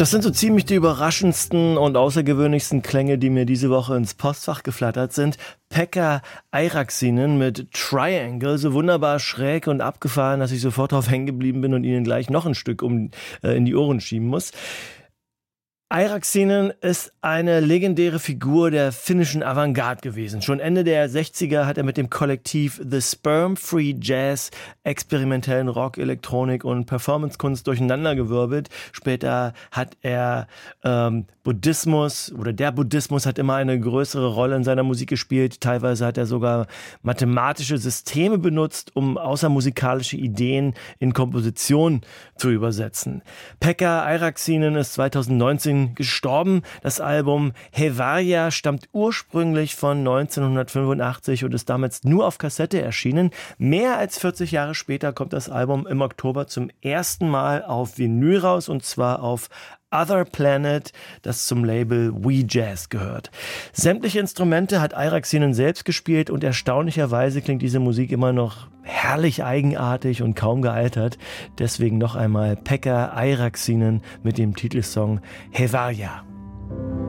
Das sind so ziemlich die überraschendsten und außergewöhnlichsten Klänge, die mir diese Woche ins Postfach geflattert sind. Pekka Airaksinen mit Triangle, so wunderbar schräg und abgefahren, dass ich sofort drauf hängen geblieben bin und Ihnen gleich noch ein Stück in die Ohren schieben muss. Airaksinen ist eine legendäre Figur der finnischen Avantgarde gewesen. Schon Ende der 60er hat er mit dem Kollektiv The Sperm Free Jazz experimentellen Rock, Elektronik und Performancekunst durcheinandergewirbelt. Später hat er Buddhismus hat immer eine größere Rolle in seiner Musik gespielt. Teilweise hat er sogar mathematische Systeme benutzt, um außermusikalische Ideen in Komposition zu übersetzen. Pekka Airaksinen ist 2019 gestorben. Das Album Hevarja stammt ursprünglich von 1985 und ist damals nur auf Kassette erschienen. Mehr als 40 Jahre später kommt das Album im Oktober zum ersten Mal auf Vinyl raus, und zwar auf Other Planet, das zum Label We Jazz gehört. Sämtliche Instrumente hat Airaksinen selbst gespielt und erstaunlicherweise klingt diese Musik immer noch herrlich eigenartig und kaum gealtert. Deswegen noch einmal Pekka Airaksinen mit dem Titelsong Hevarja.